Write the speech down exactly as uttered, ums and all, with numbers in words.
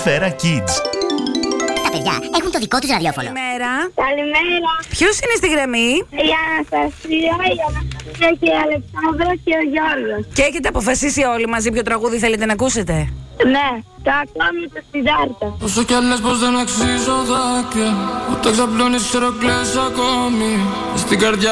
Σφαίρα Kids. Τα παιδιά έχουν το δικό τους ραδιόφωνο. Καλημέρα. Καλημέρα. Ποιος είναι στη γραμμή? Η Αναστασία, η Αναστασία και η Αλεξάνδρα και ο Γιώργος. Και έχετε αποφασίσει όλοι μαζί ποιο τραγούδι θέλετε να ακούσετε? Ναι, το ακόμη το Σιδάρτα. Όσο κι αν λες πως δεν αξίζω δάκρυα, ούτε ξαπλώνεις ξέρω κλαις ακόμη. Στην καρδιά